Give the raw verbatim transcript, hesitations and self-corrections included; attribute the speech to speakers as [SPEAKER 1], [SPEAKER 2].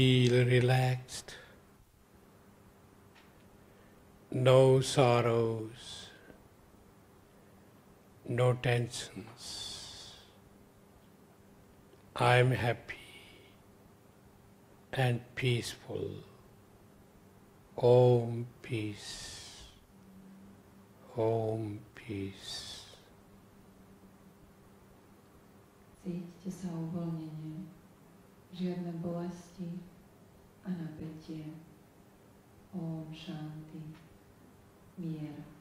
[SPEAKER 1] Feel relaxed. No sorrows, no tensions. I'm happy and peaceful. Om peace. Om peace.
[SPEAKER 2] Cítite sa uvoľnenie, žiadne bolesti a napätie. Om Shanti, mier.